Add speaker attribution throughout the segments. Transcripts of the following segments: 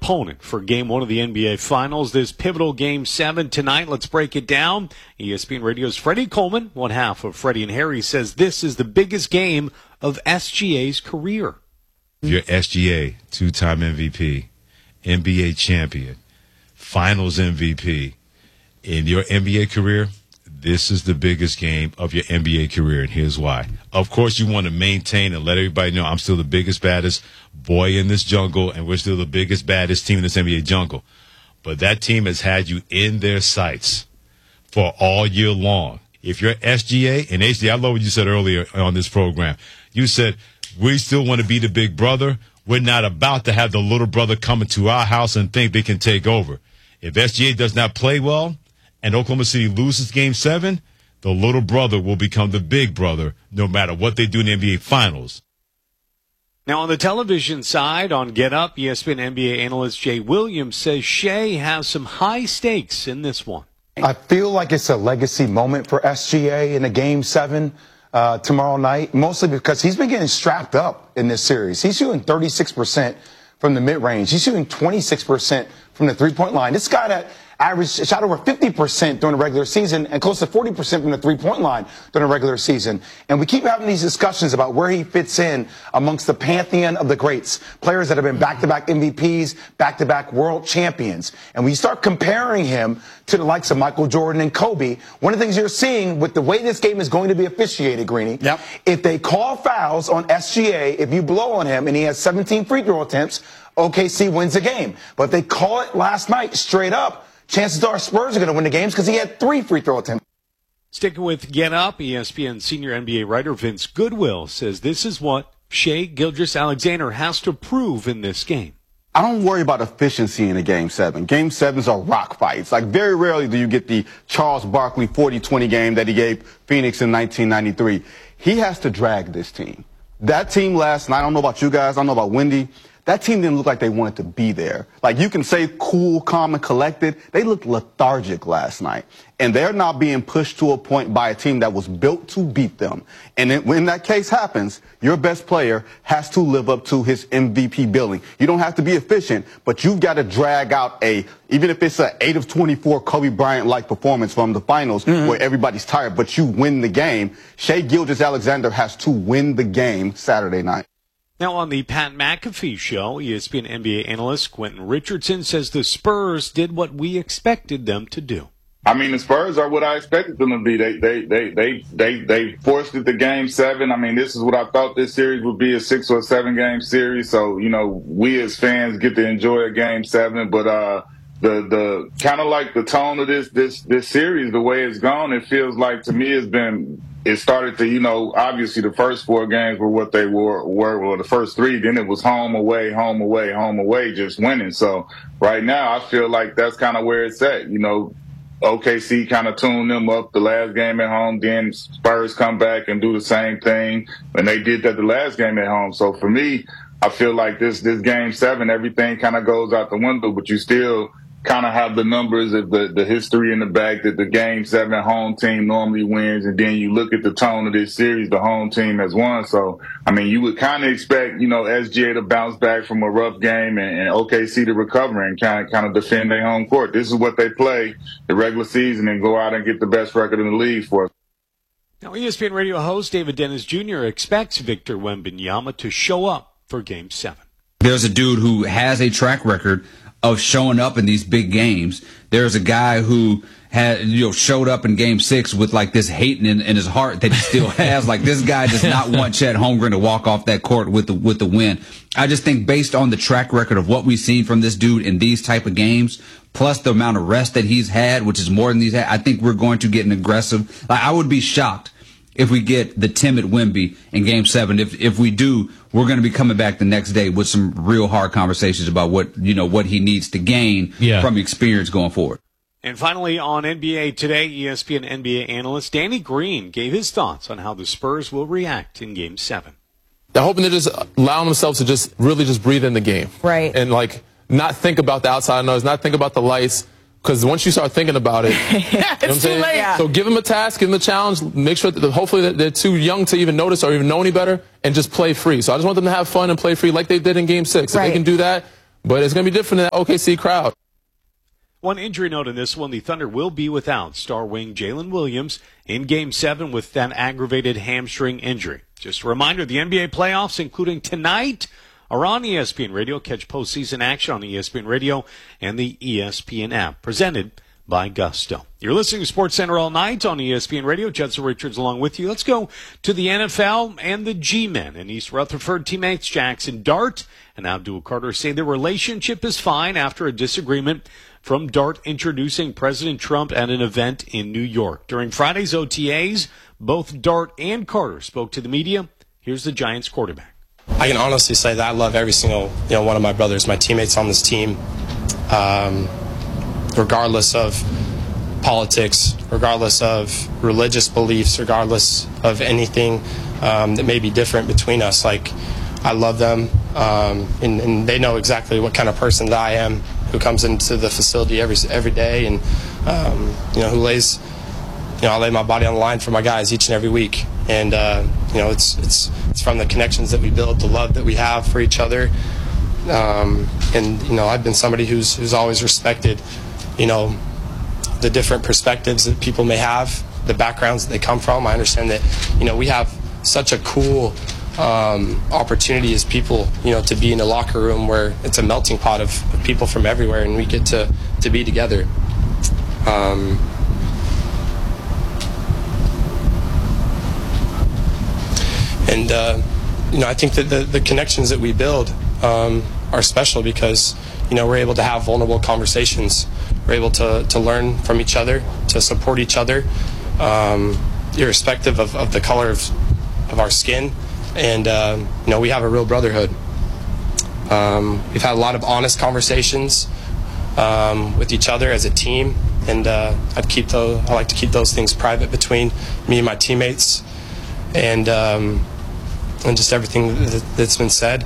Speaker 1: opponent for Game 1 of the NBA Finals. This pivotal Game 7 tonight. Let's break it down. ESPN Radio's Freddie Coleman, one half of Freddie and Harry, says this is the biggest game of SGA's career.
Speaker 2: You're SGA, two-time MVP, NBA champion, Finals MVP. In your NBA career, this is the biggest game of your NBA career, and here's why. Of course, you want to maintain and let everybody know I'm still the biggest, baddest boy in this jungle, and we're still the biggest, baddest team in this NBA jungle. But that team has had you in their sights for all year long. If you're SGA, and HD, I love what you said earlier on this program. You said, we still want to be the big brother. We're not about to have the little brother coming to our house and think they can take over. If SGA does not play well and Oklahoma City loses Game 7, the little brother will become the big brother no matter what they do in the NBA Finals.
Speaker 1: Now, on the television side, on Get Up, ESPN NBA analyst Jay Williams says Shai has some high stakes in this one.
Speaker 3: I feel like it's a legacy moment for SGA in the Game 7 tomorrow night, mostly because he's been getting strapped up in this series. He's shooting 36% from the mid-range. He's shooting 26% from the three-point line. This guy that averaged shot over 50% during the regular season and close to 40% from the three-point line during the regular season. And we keep having these discussions about where he fits in amongst the pantheon of the greats, players that have been back-to-back MVPs, back-to-back world champions. And when you start comparing him to the likes of Michael Jordan and Kobe, one of the things you're seeing with the way this game is going to be officiated, Greeny, if they call fouls on SGA, if you blow on him and he has 17 free throw attempts, OKC wins the game. But if they call it last night straight up, chances are Spurs are going to win the games because he had 3 free throw attempts.
Speaker 1: Sticking with Get Up, ESPN senior NBA writer Vince Goodwill says this is what Shai Gilgeous-Alexander has to prove in this game.
Speaker 4: I don't worry about efficiency in a Game 7. Game 7s are rock fights. Like, very rarely do you get the Charles Barkley 40-20 game that he gave Phoenix in 1993. He has to drag this team. That team last night, I don't know about you guys, I don't know about Wendy, that team didn't look like they wanted to be there. Like, you can say cool, calm, and collected. They looked lethargic last night. And they're not being pushed to a point by a team that was built to beat them. And then when that case happens, your best player has to live up to his MVP billing. You don't have to be efficient, but you've got to drag out even if it's an 8 of 24 Kobe Bryant-like performance from the finals where everybody's tired, but you win the game. Shai Gilgeous-Alexander has to win the game Saturday night.
Speaker 1: Now, on the Pat McAfee show, ESPN NBA analyst Quentin Richardson says the Spurs did what we expected them to do.
Speaker 5: I mean, the Spurs are what I expected them to be. They forced it to Game 7. I mean, this is what I thought this series would be, a 6 or 7 game series. So, you know, we as fans get to enjoy a Game 7. But the kind of like the tone of this series, the way it's gone, it feels like to me it started to, you know, obviously the first 4 games were what they were well, the first 3, then it was home, away, home, away, home, away, just winning. So right now I feel like that's kind of where it's at. You know, OKC kind of tuned them up the last game at home, then Spurs come back and do the same thing, and they did that the last game at home. So for me, I feel like this Game 7, everything kind of goes out the window, but you still kind of have the numbers of the history in the back that the Game 7 home team normally wins, and then you look at the tone of this series, the home team has won. So, I mean, you would kind of expect, you know, SGA to bounce back from a rough game and OKC to recover and kind of defend their home court. This is what they play the regular season and go out and get the best record in the league for.
Speaker 1: Now, ESPN radio host David Dennis Jr. expects Victor Wembanyama to show up for Game 7.
Speaker 6: There's a dude who has a track record of showing up in these big games. There's a guy who had, showed up in Game 6 with like this hate in his heart that he still has. Like, this guy does not want Chet Holmgren to walk off that court with the win. I just think based on the track record of what we've seen from this dude in these type of games, plus the amount of rest that he's had, which is more than he's had, I think we're going to get an aggressive. Like, I would be shocked if we get the timid Wemby in Game 7. If we do, we're going to be coming back the next day with some real hard conversations about what he needs to gain from experience going forward.
Speaker 1: And finally, on NBA Today, ESPN NBA analyst Danny Green gave his thoughts on how the Spurs will react in Game 7.
Speaker 7: They're hoping to just allow themselves to just really just breathe in the game.
Speaker 8: Right.
Speaker 7: And, like, not think about the outside noise, not think about the lights. Because once you start thinking about it,
Speaker 8: it's too late. Yeah.
Speaker 7: So give them a task, give them a challenge, make sure that hopefully that they're too young to even notice or even know any better, and just play free. So I just want them to have fun and play free like they did in Game 6. If they can do that, but it's going to be different in that OKC crowd.
Speaker 1: One injury note in this one, the Thunder will be without star wing Jalen Williams in Game 7 with that aggravated hamstring injury. Just a reminder, the NBA playoffs, including tonight, are on ESPN Radio. Catch postseason action on ESPN Radio and the ESPN app, presented by Gusto. You're listening to SportsCenter all night on ESPN Radio. Judson Richards along with you. Let's go to the NFL and the G-Men. And East Rutherford teammates Jackson Dart and Abdul Carter say their relationship is fine after a disagreement from Dart introducing President Trump at an event in New York. During Friday's OTAs, both Dart and Carter spoke to the media. Here's the Giants quarterback.
Speaker 8: I can honestly say that I love every single one of my brothers, my teammates on this team, regardless of politics, regardless of religious beliefs, regardless of anything that may be different between us. Like, I love them, and they know exactly what kind of person that I am, who comes into the facility every day, and who lays, I lay my body on the line for my guys each and every week. And it's from the connections that we build, the love that we have for each other. I've been somebody who's always respected, the different perspectives that people may have, the backgrounds that they come from. I understand that, we have such a cool opportunity as people, to be in a locker room where it's a melting pot of people from everywhere, and we get to be together. I think that the connections that we build are special because, we're able to have vulnerable conversations. We're able to learn from each other, to support each other, irrespective of the color of our skin. And, we have a real brotherhood. We've had a lot of honest conversations with each other as a team. And I like to keep those things private between me and my teammates. And just everything that's been said.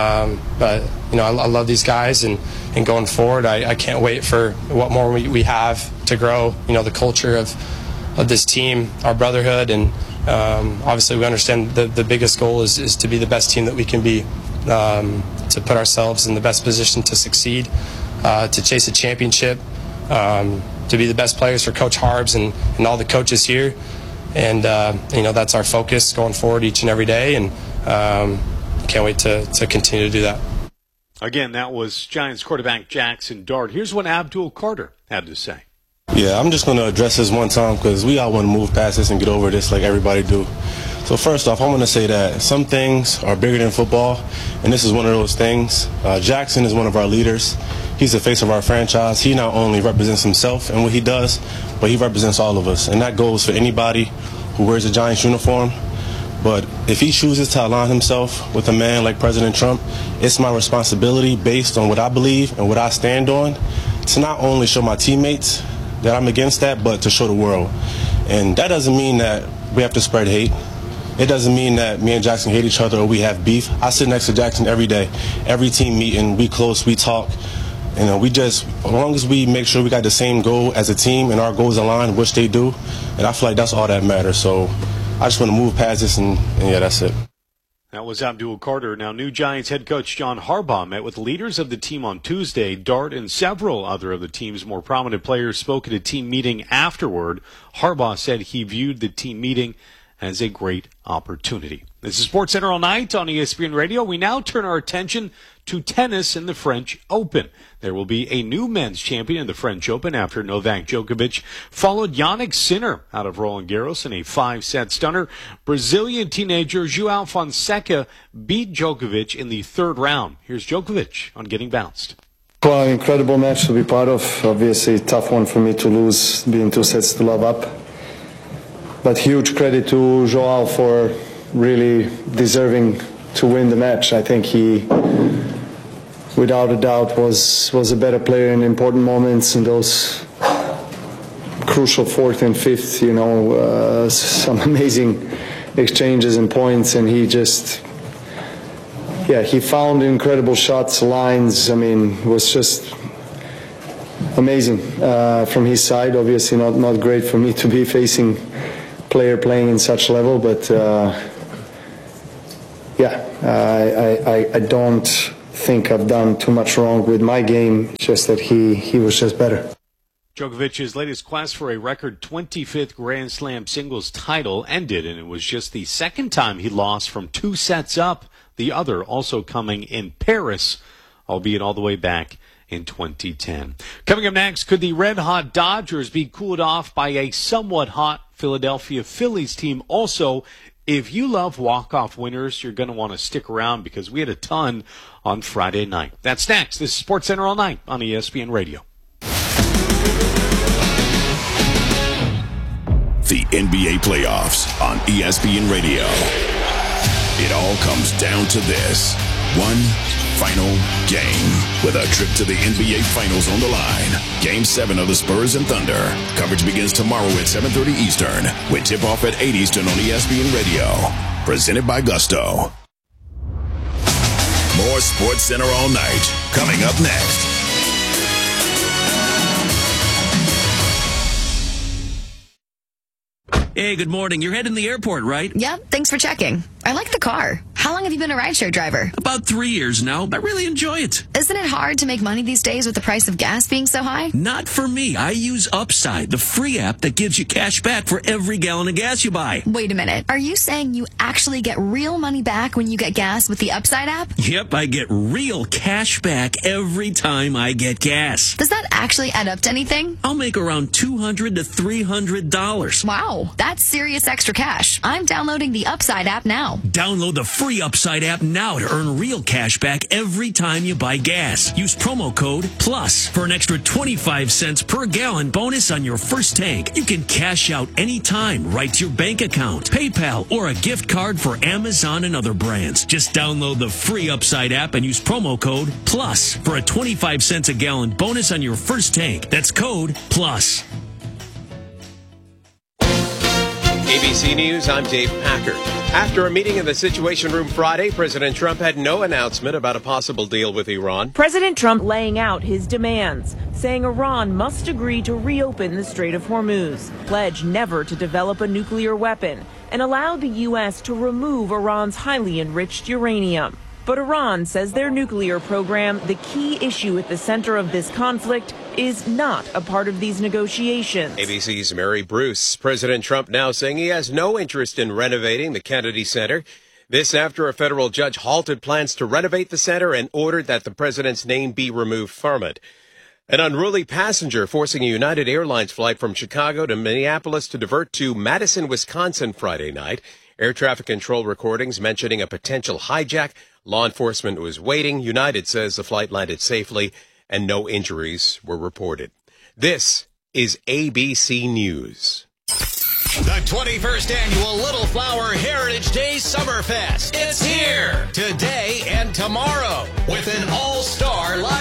Speaker 8: But I love these guys, and going forward, I can't wait for what more we have to grow. The culture of this team, our brotherhood, and obviously we understand the biggest goal is to be the best team that we can be, to put ourselves in the best position to succeed, to chase a championship, to be the best players for Coach Harbs and all the coaches here. And, that's our focus going forward each and every day, and can't wait to continue to do that.
Speaker 1: Again, that was Giants quarterback Jackson Dart. Here's what Abdul Carter had to say.
Speaker 9: Yeah, I'm just going to address this one time because we all want to move past this and get over this like everybody do. So first off, I want to say that some things are bigger than football, and this is one of those things. Jackson is one of our leaders. He's the face of our franchise. He not only represents himself and what he does, but he represents all of us. And that goes for anybody who wears a Giants uniform. But if he chooses to align himself with a man like President Trump, it's my responsibility, based on what I believe and what I stand on, to not only show my teammates that I'm against that, but to show the world. And that doesn't mean that we have to spread hate. It doesn't mean that me and Jackson hate each other or we have beef. I sit next to Jackson every day. Every team meeting, we close, we talk. As long as we make sure we got the same goal as a team and our goals align, which they do, and I feel like that's all that matters. So I just want to move past this, and yeah, that's it.
Speaker 1: That was Abdul Carter. Now, new Giants head coach John Harbaugh met with leaders of the team on Tuesday. Dart and several other of the team's more prominent players spoke at a team meeting afterward. Harbaugh said he viewed the team meeting as a great opportunity. This is SportsCenter all night on ESPN Radio. We now turn our attention to tennis in the French Open. There will be a new men's champion in the French Open after Novak Djokovic followed Jannik Sinner out of Roland Garros in a 5-set stunner. Brazilian teenager João Fonseca beat Djokovic in the third round. Here's Djokovic on getting bounced.
Speaker 10: Well, an incredible match to be part of. Obviously, tough one for me to lose, being 2 sets to love up. But huge credit to João for really deserving to win the match. I think he, without a doubt, was a better player in important moments, in those crucial fourth and fifth, some amazing exchanges and points, and he just, he found incredible shots, lines. I mean, it was just amazing from his side. Obviously not great for me to be facing player playing in such level, but I don't think I've done too much wrong with my game. It's just that he was just better.
Speaker 1: Djokovic's latest quest for a record 25th Grand Slam singles title ended, and it was just the second time he lost from 2 sets up, the other also coming in Paris, albeit all the way back in 2010. Coming up next, could the red-hot Dodgers be cooled off by a somewhat hot Philadelphia Phillies team? Also, if you love walk-off winners, you're going to want to stick around because we had a ton on Friday night. That's next. This is SportsCenter All Night on ESPN Radio.
Speaker 11: The NBA playoffs on ESPN Radio. It all comes down to this. One final game with a trip to the NBA Finals on the line. Game 7 of the Spurs and Thunder. Coverage begins tomorrow at 7:30 Eastern with tip-off at 8 Eastern on ESPN Radio. Presented by Gusto. More SportsCenter All Night coming up next.
Speaker 12: Hey, good morning. You're heading to the airport, right?
Speaker 13: Yep, thanks for checking. I like the car. How long have you been a rideshare driver?
Speaker 12: About 3 years now. I really enjoy it.
Speaker 13: Isn't it hard to make money these days with the price of gas being so high?
Speaker 12: Not for me. I use Upside, the free app that gives you cash back for every gallon of gas you buy.
Speaker 13: Wait a minute. Are you saying you actually get real money back when you get gas with the Upside app?
Speaker 12: Yep, I get real cash back every time I get gas.
Speaker 13: Does that actually add up to anything?
Speaker 12: I'll make around $200 to $300.
Speaker 13: Wow, that's serious extra cash. I'm downloading the Upside app now.
Speaker 12: Download the free Upside app now to earn real cash back every time you buy gas. Use promo code PLUS for an extra 25 cents per gallon bonus on your first tank. You can cash out anytime right to your bank account, PayPal, or a gift card for Amazon and other brands. Just download the free Upside app and use promo code PLUS for a 25 cents a gallon bonus on your first tank. That's code PLUS.
Speaker 14: ABC News, I'm Dave Packard. After a meeting in the Situation Room Friday, President Trump had no announcement about a possible deal with Iran.
Speaker 15: President Trump laying out his demands, saying Iran must agree to reopen the Strait of Hormuz, pledge never to develop a nuclear weapon, and allow the U.S. to remove Iran's highly enriched uranium. But Iran says their nuclear program, the key issue at the center of this conflict, is not a part of these negotiations.
Speaker 14: ABC's Mary Bruce. President Trump now saying he has no interest in renovating the Kennedy Center. This after a federal judge halted plans to renovate the center and ordered that the president's name be removed from it. An unruly passenger forcing a United Airlines flight from Chicago to Minneapolis to divert to Madison, Wisconsin Friday night. Air traffic control recordings mentioning a potential hijack. Law enforcement was waiting. United says the flight landed safely and no injuries were reported. This is ABC News.
Speaker 16: The 21st Annual Little Flower Heritage Day Summerfest. It's here today and tomorrow with an all-star live